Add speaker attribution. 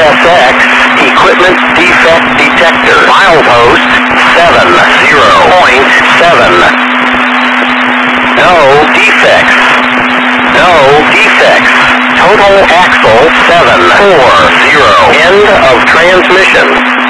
Speaker 1: CSX Equipment Defect Detector. Milepost 70.7. No defects. No defects. Total axle 740. End of transmission.